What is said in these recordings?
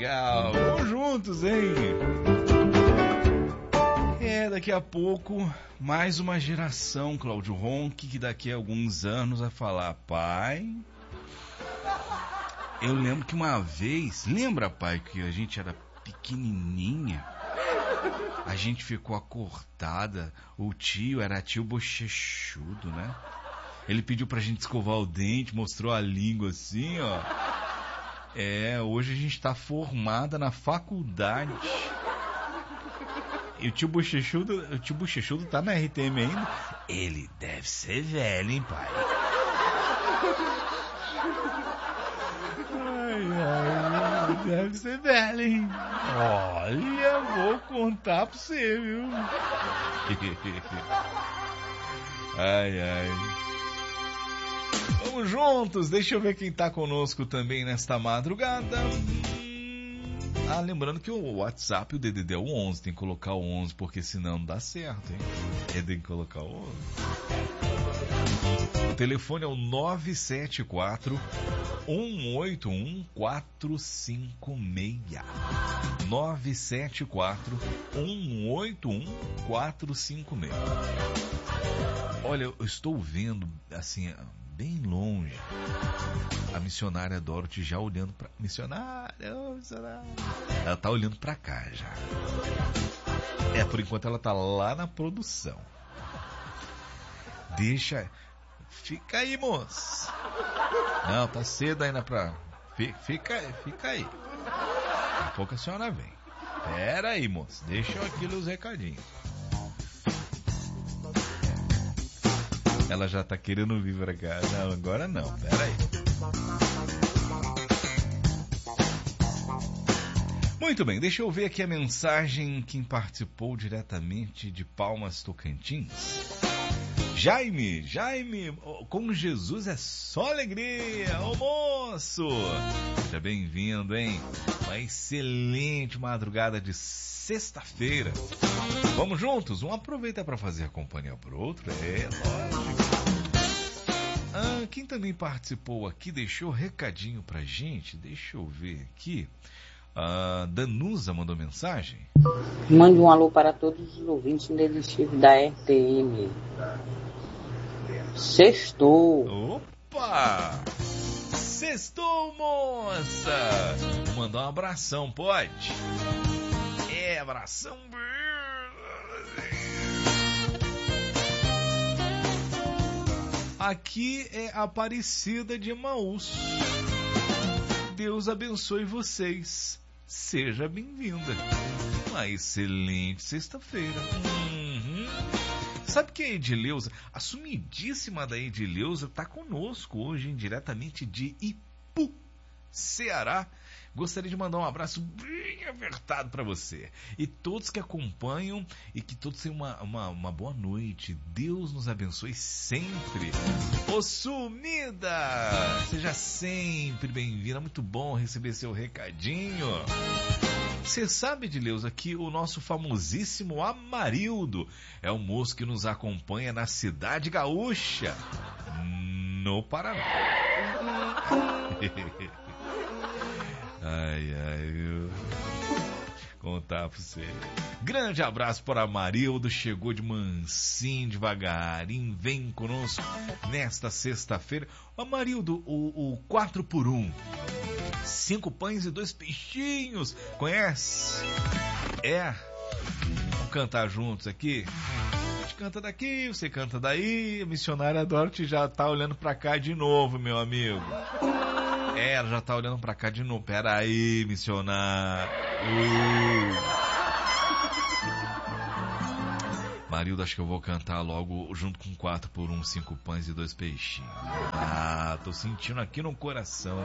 legal. Vamos juntos, hein? Daqui a pouco, mais uma geração, Cláudio Ronck, que daqui a alguns anos vai falar: pai, eu lembro que uma vez, lembra, pai, que a gente era pequenininha, a gente ficou acordada, o tio era tio bochechudo, né? Ele pediu pra gente escovar o dente, mostrou a língua assim, ó. Hoje a gente tá formada na faculdade. E o tio Bochechudo tá na RTM ainda? Ele deve ser velho, hein, pai? Ai, deve ser velho, hein? Olha, vou contar pra você, viu? Ai. Vamos juntos, deixa eu ver quem tá conosco também nesta madrugada. Lembrando que o WhatsApp, o DDD é o 11, tem que colocar o 11, porque senão não dá certo, hein? Tem que colocar o 11. O telefone é o 974-181-456. 974-181-456. Olha, eu estou vendo, assim, bem longe, a missionária Dorothy já olhando pra... Missionária. Ela tá olhando pra cá já. Por enquanto ela tá lá na produção. Deixa... Fica aí, moço. Não, tá cedo ainda pra... Fica aí. Daqui a pouco a senhora vem. Pera aí, moço. Deixa eu aqui os recadinhos. Ela já tá querendo vir pra cá. Não, agora não. Pera aí. Muito bem, deixa eu ver aqui a mensagem. Quem participou diretamente de Palmas, Tocantins. Jaime, com Jesus é só alegria. Ô moço, seja bem-vindo, hein? Uma excelente madrugada de sexta-feira. Vamos juntos? Um aproveita para fazer a companhia pro outro. Lógico. Quem também participou aqui, deixou recadinho pra gente. Deixa eu ver aqui. Danusa mandou mensagem. Mande um alô para todos os ouvintes deliciosos da RTM. Sextou. Opa! Sextou, moça! Vou mandar um abração, pode? Abração. Aqui é Aparecida de Emaús. Deus abençoe vocês. Seja bem-vinda. Uma excelente sexta-feira. Sabe que a Edileuza, a sumidíssima da Edileuza, está conosco hoje, diretamente de Ipu, Ceará. Gostaria de mandar um abraço bem apertado para você. E todos que acompanham, e que todos tenham uma boa noite. Deus nos abençoe sempre. Ô sumida! Seja sempre bem-vinda. Muito bom receber seu recadinho. Você sabe, Edileuza, que o nosso famosíssimo Amarildo é o moço que nos acompanha na Cidade Gaúcha, no Paraná. Ai, contar pra você. Grande abraço para Amarildo, chegou de mansinho, devagarinho, vem conosco nesta sexta-feira. Amarildo, o 4x1, 5 pães e 2 peixinhos, conhece? Vamos cantar juntos aqui? A gente canta daqui, você canta daí, a missionária Dorothy já tá olhando pra cá de novo, meu amigo. Ela já tá olhando pra cá de novo. Pera aí, missionário. Marildo, acho que eu vou cantar logo junto com 4x1, 5 pães e 2 peixinhos. Tô sentindo aqui no coração.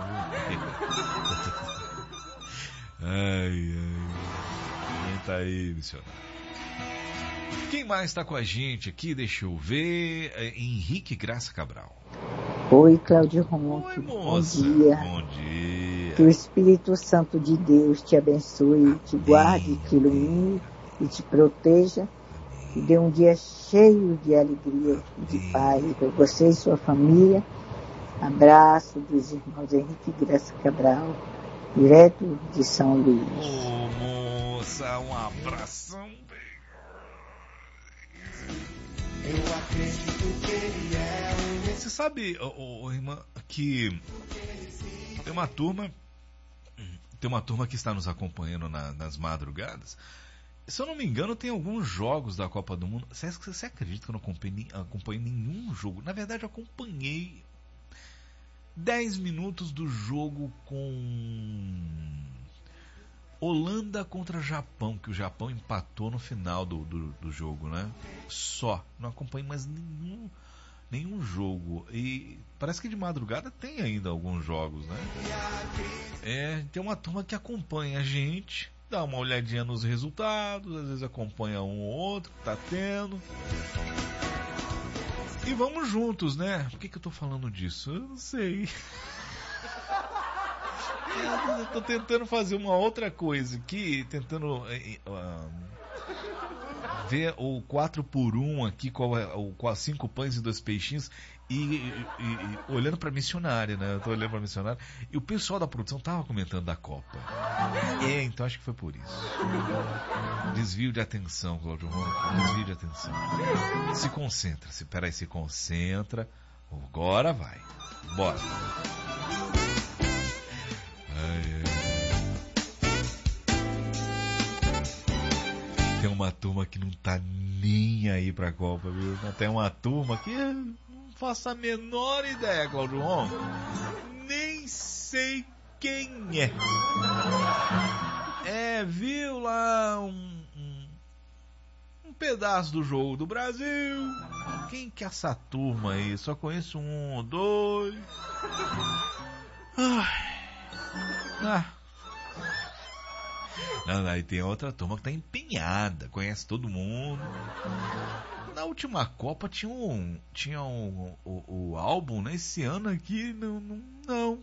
Ai. Tá aí, missionário. Quem mais tá com a gente aqui? Deixa eu ver. Henrique Graça Cabral. Oi, Cláudio Ronck. Bom dia. Bom dia. Que o Espírito Santo de Deus te abençoe, te guarde, te ilumine e te proteja. E dê um dia cheio de alegria e de paz para você e sua família. Abraço dos irmãos Henrique Graça Cabral direto de São Luís. Ô, moça, um abração. Eu acredito que ele é. Você sabe, irmã, que tem uma turma que está nos acompanhando nas madrugadas. Se eu não me engano, tem alguns jogos da Copa do Mundo. Você acredita que eu não acompanhei nenhum jogo? Na verdade, eu acompanhei 10 minutos do jogo com Holanda contra Japão, que o Japão empatou no final do jogo, né? Só. Não acompanhei mais nenhum jogo. E parece que de madrugada tem ainda alguns jogos, né? Tem uma turma que acompanha a gente, dá uma olhadinha nos resultados, às vezes acompanha um ou outro que tá tendo. E vamos juntos, né? Por que eu tô falando disso? Eu não sei. Eu tô tentando fazer uma outra coisa aqui, tentando ver o 4x1 aqui, qual é o 5 pães e 2 peixinhos, e olhando pra missionária, né? Eu tô olhando pra missionária, e o pessoal da produção tava comentando da Copa. Então acho que foi por isso. Desvio de atenção, Cláudio Ronco, desvio de atenção. Se concentra, peraí, se concentra. Agora vai. Bora. Tem uma turma que não tá nem aí pra Copa, viu? Tem uma turma que não faço a menor ideia, Cláudio Ronco. Nem sei quem é. Viu lá um pedaço do jogo do Brasil. Quem que é essa turma aí? Só conheço 1 ou 2. Não, aí tem outra turma que tá empenhada, conhece todo mundo. Na última Copa tinha o álbum, né? Esse ano aqui não.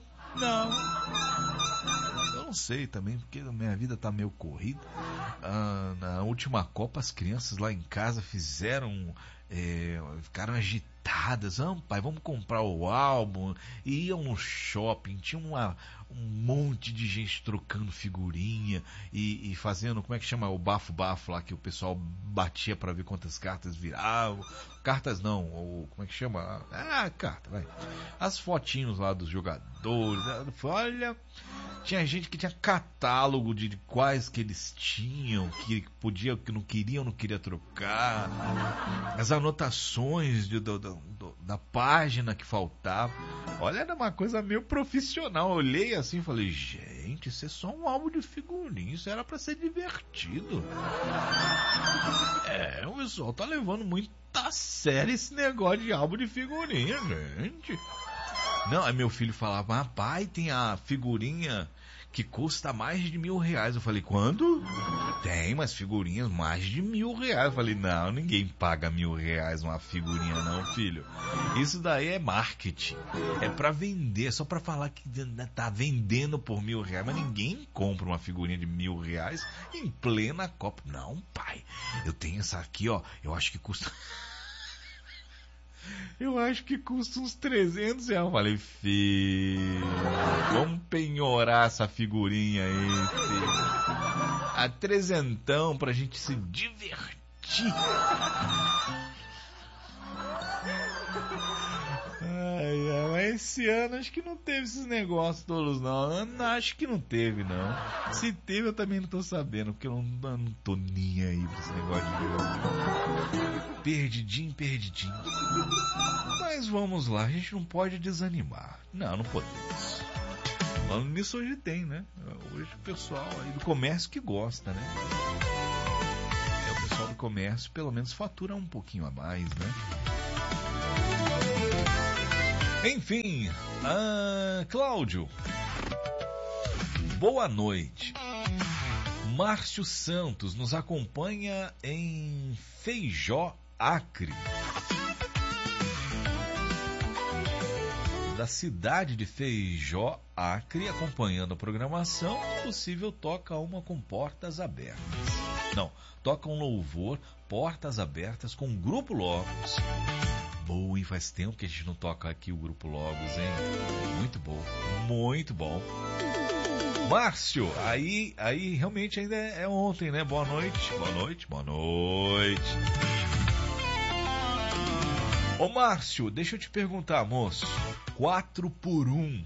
Eu não sei também, porque a minha vida tá meio corrida. Na última Copa as crianças lá em casa ficaram agitadas. Pai, vamos comprar o álbum. E iam no shopping, tinha um monte de gente trocando figurinha e fazendo, como é que chama, o bafo-bafo lá, que o pessoal batia pra ver quantas cartas viravam. Cartas não, como é que chama? Carta, vai. As fotinhos lá dos jogadores. Olha, tinha gente que tinha catálogo de quais que eles tinham, que não queria trocar. As anotações da página que faltava. Olha, era uma coisa meio profissional. Eu olhei assim e falei, gente, isso é só um álbum de figurinha, isso era pra ser divertido. O pessoal tá levando muito a sério esse negócio de álbum de figurinha, gente. Não, aí meu filho falava, pai, tem a figurinha que custa mais de R$1.000. Eu falei, quando? Tem umas figurinhas mais de R$1.000. Eu falei, não, ninguém paga R$1.000 uma figurinha não, filho. Isso daí é marketing. É pra vender, só pra falar que tá vendendo por R$1.000. Mas ninguém compra uma figurinha de R$1.000 em plena Copa. Não, pai, eu tenho essa aqui, ó, eu acho que custa... Eu acho que custa uns R$300. Eu falei, filho, vamos penhorar essa figurinha aí, filho. A R$300 pra gente se divertir. Mas esse ano acho que não teve esses negócios todos não. Acho que não teve não. Se teve eu também não tô sabendo, porque eu não tô nem aí pra esse negócio de jogo. Perdidinho. Mas vamos lá, a gente não pode desanimar. Não podemos. Falando nisso, hoje tem, né? Hoje o pessoal aí do comércio que gosta, né? O pessoal do comércio pelo menos fatura um pouquinho a mais, né? Enfim, Cláudio, boa noite. Márcio Santos nos acompanha em Feijó, Acre. Da cidade de Feijó, Acre, acompanhando a programação, se possível toca uma com portas abertas. Não, toca um louvor, portas abertas com o Grupo Logos. Boa, e faz tempo que a gente não toca aqui o Grupo Logos, hein? Muito bom, muito bom. Márcio, aí realmente ainda é ontem, né? Boa noite. Ô Márcio, deixa eu te perguntar, moço. 4x1.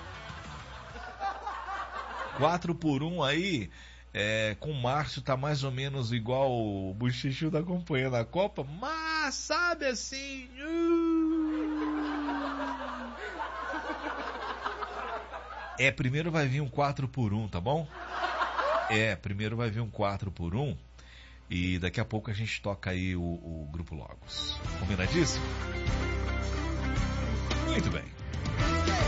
4x1 aí, com o Márcio tá mais ou menos igual o Bochechu da companhia da Copa, mas sabe assim... primeiro vai vir um 4x1, tá bom? Primeiro vai vir um 4x1 e daqui a pouco a gente toca aí o Grupo Logos. Combinadíssimo? Muito bem.